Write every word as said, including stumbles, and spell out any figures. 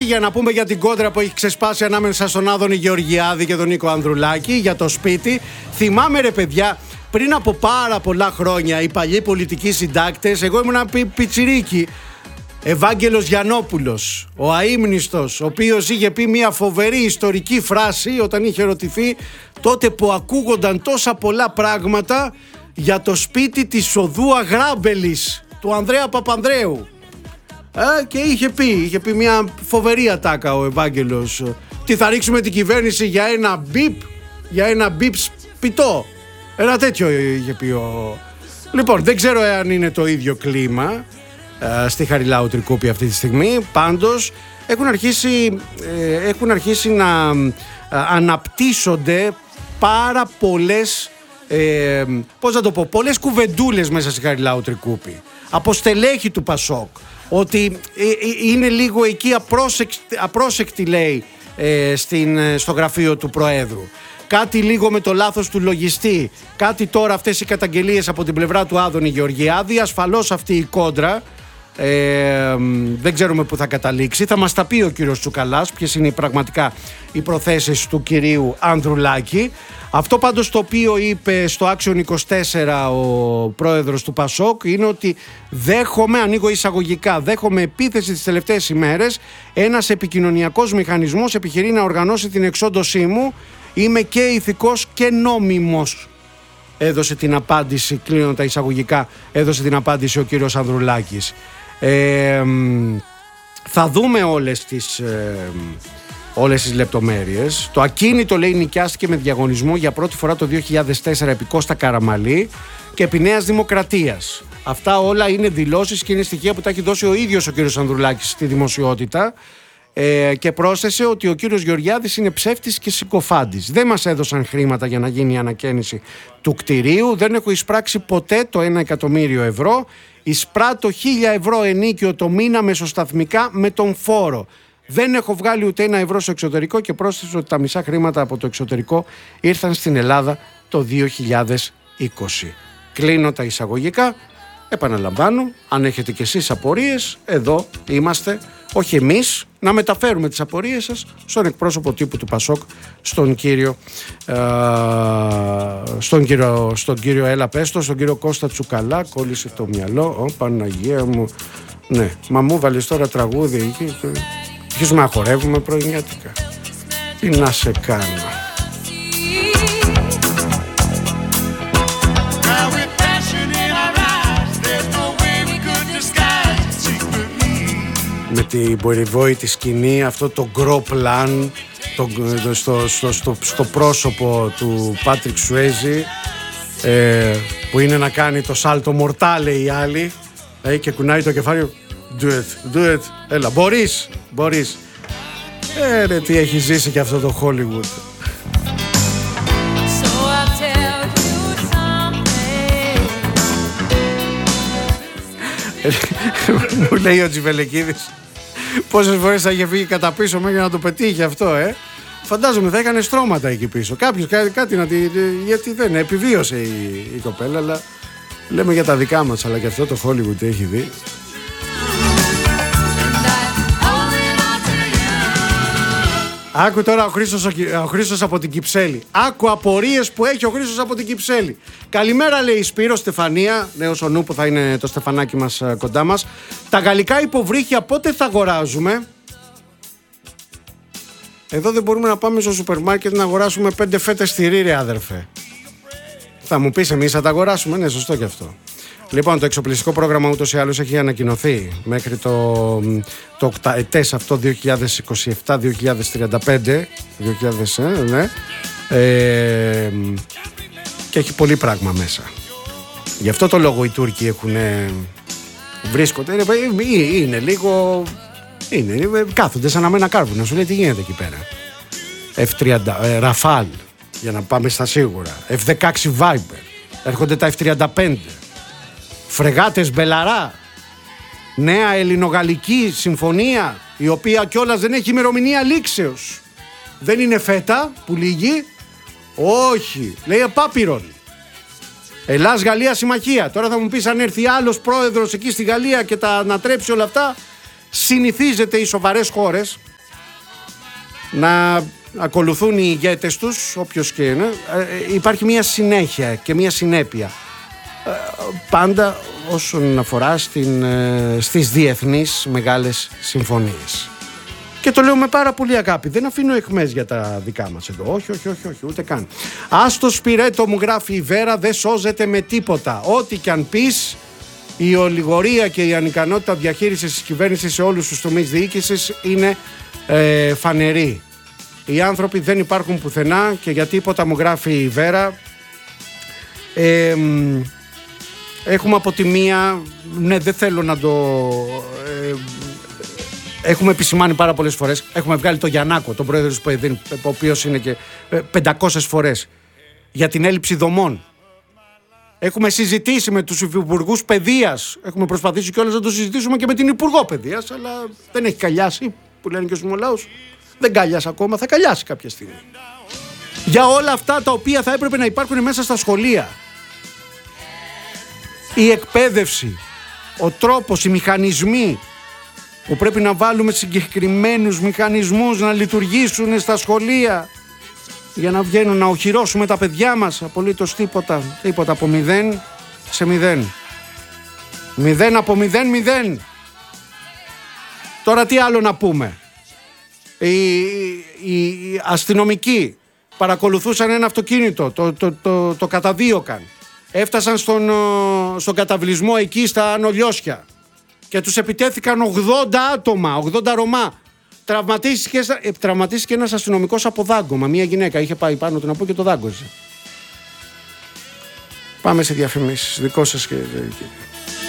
για να πούμε για την κόντρα που έχει ξεσπάσει ανάμεσα στον Άδωνη Γεωργιάδη και τον Νίκο Ανδρουλάκη για το σπίτι. Θυμάμαι ρε παιδιά, πριν από πάρα πολλά χρόνια οι παλιοί πολιτικοί συντάκτες, εγώ ήμουν ένα πιτσιρίκι, Ευάγγελος Γιαννόπουλος, ο αείμνηστος, ο οποίος είχε πει μια φοβερή ιστορική φράση όταν είχε ερωτηθεί τότε που ακούγονταν τόσα πολλά πράγματα για το σπίτι της οδού Αγράμπελης του Ανδρέα Παπανδρέου. Ε, και είχε πει, είχε πει μια φοβερή ατάκα ο Ευάγγελος. Τι θα ρίξουμε την κυβέρνηση για ένα μπιπ, για ένα μπιπ σπιτό. Ένα τέτοιο είχε πει ο... Λοιπόν, δεν ξέρω αν είναι το ίδιο κλίμα ε, στη Χαριλάου Τρικούπη αυτή τη στιγμή. Πάντως έχουν αρχίσει, ε, έχουν αρχίσει να ε, αναπτύσσονται πάρα πολλές, ε, πώς να το πω, πολλές κουβεντούλες μέσα στη Χαριλάου Τρικούπη. Από στελέχη του Πασόκ. Ότι είναι λίγο εκεί απρόσεκτη, απρόσεκτη λέει ε, στην, στο γραφείο του Προέδρου. Κάτι λίγο με το λάθος του λογιστή. Κάτι τώρα αυτές οι καταγγελίες από την πλευρά του Άδωνη Γεωργιάδη. Ασφαλώς αυτή η κόντρα ε, δεν ξέρουμε που θα καταλήξει. Θα μας τα πει ο κύριος Τσουκαλάς ποιες είναι πραγματικά οι προθέσεις του κυρίου Ανδρουλάκη. Αυτό πάντως το οποίο είπε στο Action είκοσι τέσσερα ο πρόεδρος του Πασόκ είναι ότι δέχομαι, ανοίγω εισαγωγικά, δέχομαι επίθεση τις τελευταίες ημέρες. Ένας επικοινωνιακός μηχανισμός επιχειρεί να οργανώσει την εξόντωσή μου. Είμαι και ηθικός και νόμιμος. Έδωσε την απάντηση, κλείνω τα εισαγωγικά, έδωσε την απάντηση ο κύριος Ανδρουλάκης. Ε, θα δούμε όλες τις... Ε, όλες τις λεπτομέρειες. Το ακίνητο λέει νοικιάστηκε με διαγωνισμό για πρώτη φορά το δύο χιλιάδες τέσσερα επί Κώστα Καραμαλή και επί Νέας Δημοκρατίας. Αυτά όλα είναι δηλώσεις και είναι στοιχεία που τα έχει δώσει ο ίδιος ο κύριος Ανδρουλάκης στη δημοσιότητα ε, και πρόσθεσε ότι ο κύριος Γεωργιάδης είναι ψεύτης και συκοφάντης. Δεν μας έδωσαν χρήματα για να γίνει η ανακαίνιση του κτηρίου, δεν έχω εισπράξει ποτέ το ένα εκατομμύριο ευρώ, εισπράττω χίλια ευρώ ενίκιο το μήνα μεσοσταθμικά με τον φόρο. Δεν έχω βγάλει ούτε ένα ευρώ στο εξωτερικό και πρόσθεσε ότι τα μισά χρήματα από το εξωτερικό ήρθαν στην Ελλάδα το δύο χιλιάδες είκοσι. Κλείνω τα εισαγωγικά. Επαναλαμβάνω, αν έχετε κι εσείς απορίες, εδώ είμαστε, όχι εμείς, να μεταφέρουμε τις απορίες σας στον εκπρόσωπο τύπου του Πασόκ, στον κύριο, ε, στον κύριο, στον κύριο Έλα Πέστο, στον κύριο Κώστα Τσουκαλά. Κόλλησε το μυαλό, ω Παναγία μου. Ναι, μα μου βάλεις τώρα τραγούδι εκεί. Αρχίζουμε να χορεύουμε πρωινιάτικα. Τι να σε κάνω. Με την περιβόητη σκηνή, αυτό το γκρο πλάν το, στο, στο, στο, στο πρόσωπο του Πάτρικ Σουέζι ε, που είναι να κάνει το σάλτο μορτάλε οι άλλοι ε, και κουνάει το κεφάλι. Do it, do it. Έλα, μπορείς, μπορείς. Ε, ρε, τι έχει ζήσει και αυτό το Hollywood. Μου λέει ο Τζιβελεκίδης πόσες φορές θα είχε φύγει κατά πίσω με για να το πετύχει αυτό, ε. Φαντάζομαι θα έκανε στρώματα εκεί πίσω. Κάποιος κάτι, κάτι να τη... γιατί δεν επιβίωσε η, η κοπέλα, αλλά λέμε για τα δικά μας, αλλά και αυτό το Hollywood τι έχει δει. Άκου τώρα ο Χρήστος, ο Χρήστος από την Κυψέλη. Άκου απορίες που έχει ο Χρήστος από την Κυψέλη. Καλημέρα, λέει η Σπύρο, Στεφανία. Νέος ο νου που θα είναι το στεφανάκι μας κοντά μας. Τα γαλλικά υποβρύχια πότε θα αγοράζουμε? Εδώ δεν μπορούμε να πάμε στο σούπερ μάρκετ να αγοράσουμε πέντε φέτες τυρί, ρε άδερφε. Θα μου πεις εμείς θα τα αγοράσουμε? Ναι, σωστό και αυτό. Λοιπόν, το εξοπλιστικό πρόγραμμα ούτως ή άλλως έχει ανακοινωθεί μέχρι το, το οκταετές αυτό δύο χιλιάδες είκοσι επτά δύο χιλιάδες τριάντα πέντε δύο χιλιάδες, ε, ναι. ε, και έχει πολύ πράγμα μέσα. Γι' αυτό το λόγο οι Τούρκοι έχουν βρίσκονται, είναι, είναι λίγο είναι, κάθονται σαν να μένα κάρβουνα, σου λέει τι γίνεται εκεί πέρα. εφ τριάντα, ε, Ραφάλ, για να πάμε στα σίγουρα, εφ δεκαέξι Viper, έρχονται τα εφ τριάντα πέντε, φρεγάτες Μπελαρά, νέα ελληνογαλλική συμφωνία, η οποία κιόλας δεν έχει ημερομηνία λήξεως. Δεν είναι φέτα που λύγει, όχι, λέει Επάπειρον. Ελλάς-Γαλλία συμμαχία. Τώρα θα μου πεις αν έρθει άλλος πρόεδρος εκεί στη Γαλλία και τα ανατρέψει όλα αυτά. Συνηθίζεται οι σοβαρές χώρες, να ακολουθούν οι ηγέτες τους, όποιος και είναι. Ε, υπάρχει μια συνέχεια και μια συνέπεια. Ε, πάντα όσον αφορά στην, ε, στις διεθνείς μεγάλες συμφωνίες. Και το λέω με πάρα πολύ αγάπη. Δεν αφήνω εχμές για τα δικά μας εδώ. Όχι, όχι, όχι, όχι, ούτε καν. Άστο Σπιρέτο, μου γράφει η Βέρα, δεν σώζεται με τίποτα. Ό,τι κι αν πεις, η ολιγορία και η ανικανότητα διαχείρισης της κυβέρνησης σε όλους τους τομείς διοίκησης είναι ε, φανερή. Οι άνθρωποι δεν υπάρχουν πουθενά και για τίποτα, μου γράφει η Βέρα. Ε, έχουμε από τη μία, ναι, δεν θέλω να το... Ε, έχουμε επισημάνει πάρα πολλές φορές. Έχουμε βγάλει τον Γιαννάκο, τον πρόεδρο του ΠΕΔΗΝ, ο οποίος είναι και πεντακόσιες φορές, για την έλλειψη δομών. Έχουμε συζητήσει με τους υπουργούς παιδείας. Έχουμε προσπαθήσει κιόλας να το συζητήσουμε και με την Υπουργό Παιδείας, αλλά δεν έχει καλιάσει, που λένε και ο Σιμολάους. Δεν καλιάσει ακόμα, θα καλιάσει κάποια στιγμή. Για όλα αυτά τα οποία θα έπρεπε να υπάρχουν μέσα στα σχολεία. Η εκπαίδευση, ο τρόπος, οι μηχανισμοί που πρέπει να βάλουμε συγκεκριμένους μηχανισμούς να λειτουργήσουν στα σχολεία για να βγαίνουν, να οχυρώσουμε τα παιδιά μας. Απολύτως τίποτα. Τίποτα από μηδέν σε μηδέν. Μηδέν από μηδέν μηδέν. Τώρα τι άλλο να πούμε. Οι, οι, οι αστυνομικοί παρακολουθούσαν ένα αυτοκίνητο, το, το, το, το καταδίωκαν. Έφτασαν στον, στον καταβλισμό εκεί στα Ανολιώσια και τους επιτέθηκαν ογδόντα άτομα, ογδόντα Ρωμά. Τραυματίστηκε, τραυματίστηκε ένας αστυνομικός από δάγκωμα. Μία γυναίκα είχε πάει πάνω του να πω και το δάγκωσε. Πάμε σε διαφημίσεις. Δικό σας και...